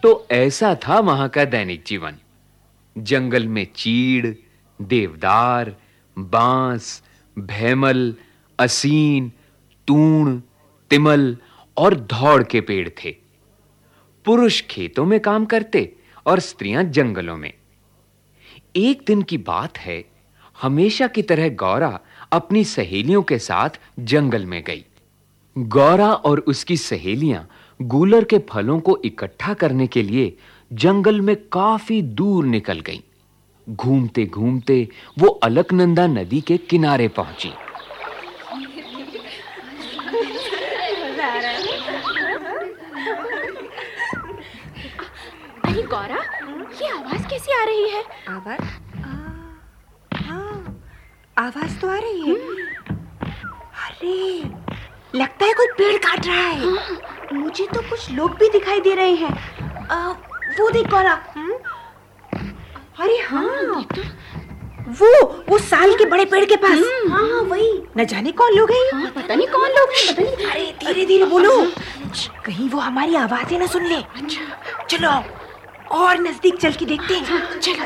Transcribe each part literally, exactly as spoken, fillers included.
तो ऐसा था वहां का दैनिक जीवन। जंगल में चीड़, देवदार, बांस, भैमल, असीन, तूण, तिमल और धौड़ के पेड़ थे। पुरुष खेतों में काम करते और स्त्रियां जंगलों में। एक दिन की बात है, हमेशा की तरह गौरा अपनी सहेलियों के साथ जंगल में गई। गौरा और उसकी सहेलियां गूलर के फलों को इकट्ठा करने के लिए जंगल में काफी दूर निकल गईं। घूमते घूमते वो अलकनंदा नदी के किनारे पहुंची। अरे गौरा, ये आवाज कैसी आ रही है? आवाज? हाँ, आवाज तो आ रही है। अरे, लगता है कोई पेड़ काट रहा है। हाँ, मुझे तो कुछ लोग भी दिखाई दे रहे हैं। आ, वो देख गौरा। अरे हाँ, वो वो साल के बड़े पेड़ के पास। हाँ, वही। न जाने कौन लोग हैं। हाँ, पता नहीं कौन लोग हैं। पता नहीं। अरे धीरे धीरे बोलो, कहीं वो हमारी आवाजें न सुन ले। अच्छा, चलो और नजदीक चल के देखते हैं। चलो।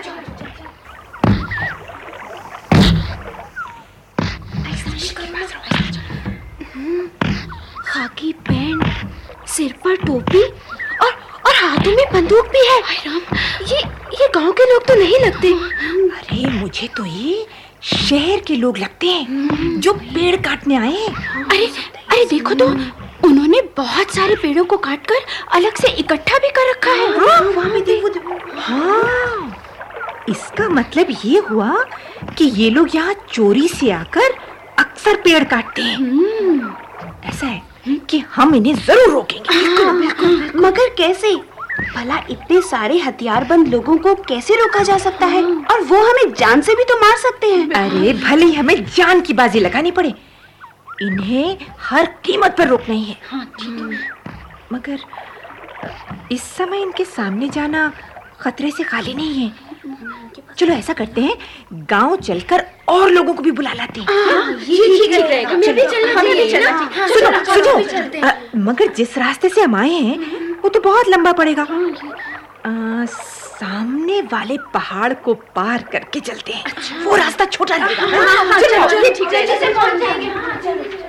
खाकी पैंट, सिर पर टोपी और और हाथों में बंदूक भी है। ये ये गांव के लोग तो नहीं लगते। अरे मुझे तो ये शहर के लोग लगते हैं जो पेड़ काटने आए हैं। अरे अरे देखो तो, उन्होंने बहुत सारे पेड़ों को काटकर अलग से इकट्ठा भी कर रखा है। हाँ, वहाँ पे देखो। हाँ, इसका मतलब ये हुआ कि ये लोग यहाँ चोरी से आकर अक्सर पेड़ काटते हैं। ऐसा है कि हम इन्हें जरूर रोकेंगे। मगर कैसे? भला इतने सारे हथियारबंद लोगों को कैसे रोका जा सकता है? और वो हमें जान से भी तो मार सकते हैं। अरे भले ही हमें जान की बाजी लगानी पड़े, इन्हें हर कीमत पर रोकना ही है। हाँ, ठीक है। मगर इस समय इनके सामने जाना खतरे से खाली नहीं है। चलो ऐसा करते हैं, गांव चलकर और लोगों को भी बुला लाते हैं। हाँ, ये ठीक रहेगा। मैं भी चलना चाहिए। सुनो सुनो, मगर जिस रास्ते से हम आए हैं वो तो बहुत लंबा पड़ेगा। आ, सामने वाले पहाड़ को पार करके चलते हैं। अच्छा। वो रास्ता छोटा लगेगा। चलो ठीक है, जैसे पहुंच जाएंगे।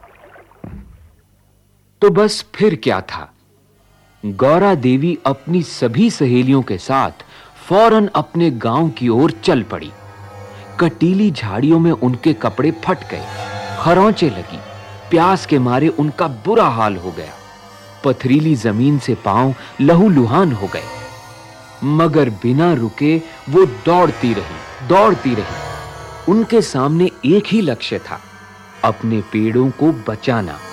तो बस फिर क्या था, गौरा देवी अपनी सभी सहेलियों के साथ फौरन अपने गांव की ओर चल पड़ी। कटीली झाड़ियों में उनके कपड़े फट गए, खरोंचे लगी, प्यास के मारे उनका बुरा हाल हो गया। पथरीली जमीन से पांव लहूलुहान हो गए, मगर बिना रुके वो दौड़ती रही, दौड़ती रही। उनके सामने एक ही लक्ष्य था, अपने पेड़ों को बचाना।